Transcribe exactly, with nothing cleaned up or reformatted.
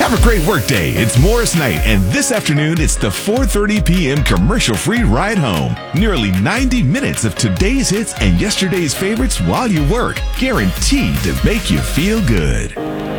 Have a great workday. It's Morris Night, and this afternoon it's the four thirty p.m. commercial-free ride home. Nearly ninety minutes of today's hits and yesterday's favorites while you work, guaranteed to make you feel good.